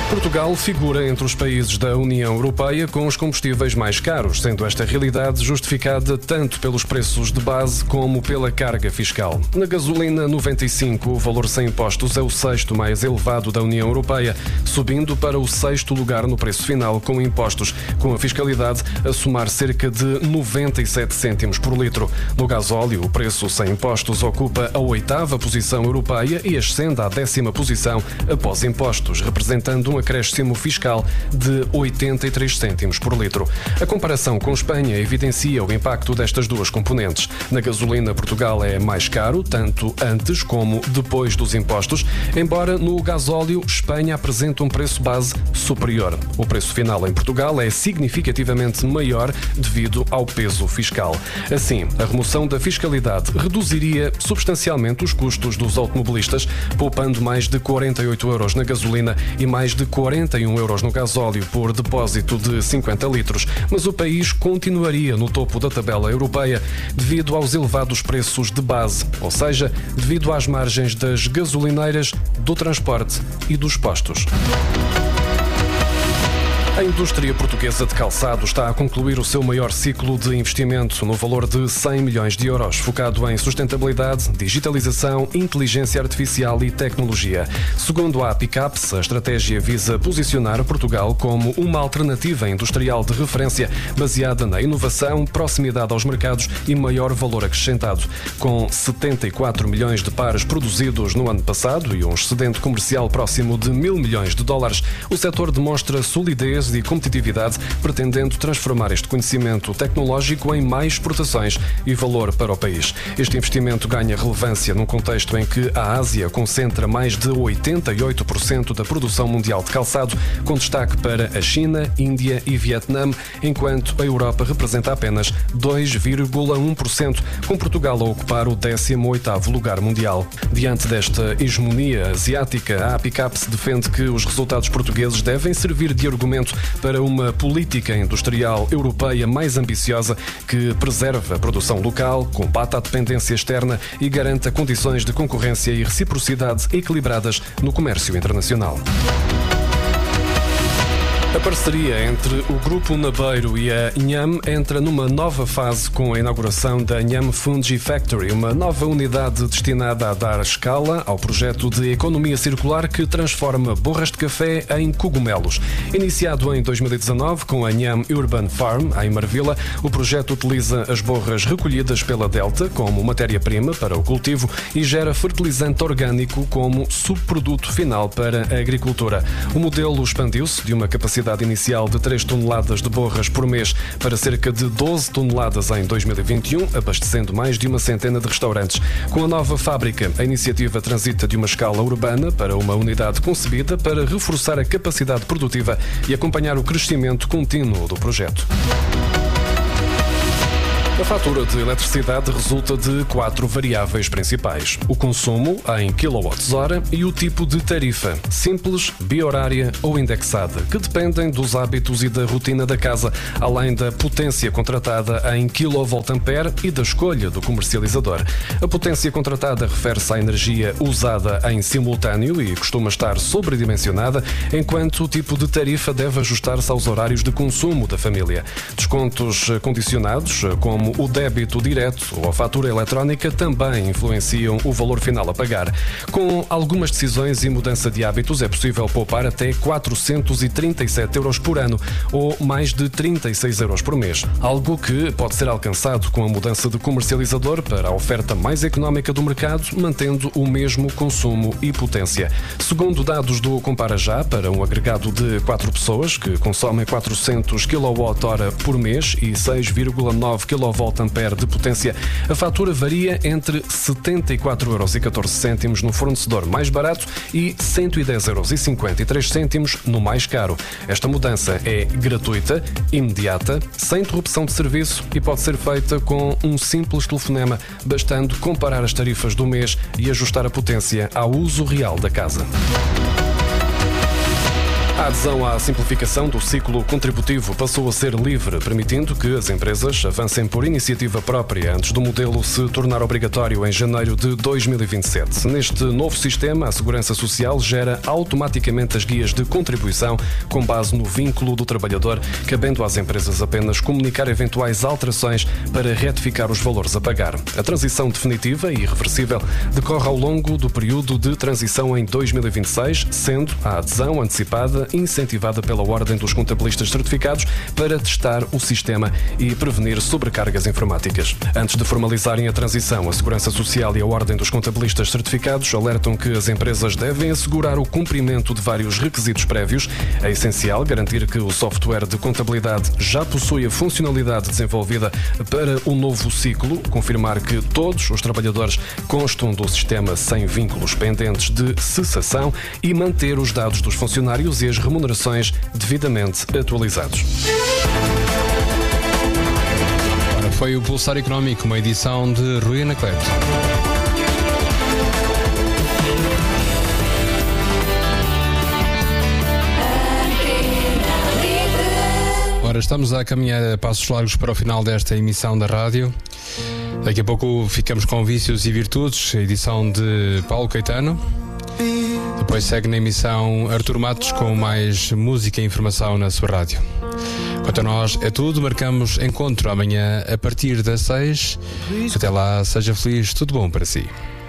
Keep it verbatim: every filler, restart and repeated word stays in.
Portugal figura entre os países da União Europeia com os combustíveis mais caros, sendo esta realidade justificada tanto pelos preços de base como pela carga fiscal. Na gasolina noventa e cinco, o valor sem impostos é o sexto mais elevado da União Europeia, subindo para o sexto lugar no preço final com impostos, com a fiscalidade a somar cerca de noventa e sete cêntimos por litro. No gasóleo, o preço sem impostos ocupa a oitava posição europeia e ascende à décima posição após impostos, representando um acréscimo fiscal de oitenta e três cêntimos por litro. A comparação com Espanha evidencia o impacto destas duas componentes. Na gasolina, Portugal é mais caro, tanto antes como depois dos impostos, embora no gasóleo Espanha apresenta um preço base superior. O preço final em Portugal é significativamente maior devido ao peso fiscal. Assim, a remoção da fiscalidade reduziria substancialmente os custos dos automobilistas, poupando mais de quarenta e oito euros na gasolina e mais de quarenta e um euros no gasóleo por depósito de cinquenta litros, mas o país continuaria no topo da tabela europeia devido aos elevados preços de base, ou seja, devido às margens das gasolineiras, do transporte e dos postos. A indústria portuguesa de calçado está a concluir o seu maior ciclo de investimento no valor de cem milhões de euros, focado em sustentabilidade, digitalização, inteligência artificial e tecnologia. Segundo a Apicaps, a estratégia visa posicionar Portugal como uma alternativa industrial de referência baseada na inovação, proximidade aos mercados e maior valor acrescentado. Com setenta e quatro milhões de pares produzidos no ano passado e um excedente comercial próximo de mil milhões de dólares, o setor demonstra solidez e competitividade, pretendendo transformar este conhecimento tecnológico em mais exportações e valor para o país. Este investimento ganha relevância num contexto em que a Ásia concentra mais de oitenta e oito por cento da produção mundial de calçado, com destaque para a China, Índia e Vietnã, enquanto a Europa representa apenas dois vírgula um por cento, com Portugal a ocupar o décimo oitavo lugar mundial. Diante desta hegemonia asiática, a Apicaps defende que os resultados portugueses devem servir de argumento para uma política industrial europeia mais ambiciosa que preserve a produção local, combata a dependência externa e garanta condições de concorrência e reciprocidade equilibradas no comércio internacional. A parceria entre o Grupo Nabeiro e a Inham entra numa nova fase com a inauguração da Inham Fungi Factory, uma nova unidade destinada a dar escala ao projeto de economia circular que transforma borras de café em cogumelos. Iniciado em dois mil e dezanove com a Inham Urban Farm, em Marvila, o projeto utiliza as borras recolhidas pela Delta como matéria-prima para o cultivo e gera fertilizante orgânico como subproduto final para a agricultura. O modelo expandiu-se de uma capacidade inicial de três toneladas de borras por mês para cerca de doze toneladas em dois mil e vinte e um, abastecendo mais de uma centena de restaurantes. Com a nova fábrica, a iniciativa transita de uma escala urbana para uma unidade concebida para reforçar a capacidade produtiva e acompanhar o crescimento contínuo do projeto. A fatura de eletricidade resulta de quatro variáveis principais: o consumo em quilowatts-hora e o tipo de tarifa, simples, bi-horária ou indexada, que dependem dos hábitos e da rotina da casa, além da potência contratada em quilovolt-ampere e da escolha do comercializador. A potência contratada refere-se à energia usada em simultâneo e costuma estar sobredimensionada, enquanto o tipo de tarifa deve ajustar-se aos horários de consumo da família. Descontos condicionados, como o débito direto ou a fatura eletrónica, também influenciam o valor final a pagar. Com algumas decisões e mudança de hábitos, é possível poupar até quatrocentos e trinta e sete euros por ano ou mais de trinta e seis euros por mês, algo que pode ser alcançado com a mudança de comercializador para a oferta mais económica do mercado, mantendo o mesmo consumo e potência. Segundo dados do Compara Já, para um agregado de quatro pessoas que consomem quatrocentos quilowatt-hora por mês e seis vírgula nove quilowatt-ampere de potência, a fatura varia entre setenta e quatro euros e catorze cêntimos no fornecedor mais barato e cento e dez euros e cinquenta e três cêntimos no mais caro. Esta mudança é gratuita, imediata, sem interrupção de serviço e pode ser feita com um simples telefonema, bastando comparar as tarifas do mês e ajustar a potência ao uso real da casa. A adesão à simplificação do ciclo contributivo passou a ser livre, permitindo que as empresas avancem por iniciativa própria antes do modelo se tornar obrigatório em janeiro de dois mil e vinte e sete. Neste novo sistema, a Segurança Social gera automaticamente as guias de contribuição com base no vínculo do trabalhador, cabendo às empresas apenas comunicar eventuais alterações para retificar os valores a pagar. A transição definitiva e irreversível decorre ao longo do período de transição em dois mil e vinte e seis, sendo a adesão antecipada incentivada pela Ordem dos Contabilistas Certificados para testar o sistema e prevenir sobrecargas informáticas. Antes de formalizarem a transição, a Segurança Social e a Ordem dos Contabilistas Certificados alertam que as empresas devem assegurar o cumprimento de vários requisitos prévios. É essencial garantir que o software de contabilidade já possui a funcionalidade desenvolvida para o novo ciclo, confirmar que todos os trabalhadores constam do sistema sem vínculos pendentes de cessação e manter os dados dos funcionários e as remunerações devidamente atualizados. Ora, foi o Pulsar Económico, uma edição de Rui Anacleto. Ora, estamos a caminhar a passos largos para o final desta emissão da rádio. Daqui a pouco ficamos com Vícios e Virtudes, a edição de Paulo Caetano. Depois segue na emissão Artur Matos com mais música e informação na sua rádio. Quanto a nós é tudo, marcamos encontro amanhã a partir das seis. Até lá, seja feliz, tudo bom para si.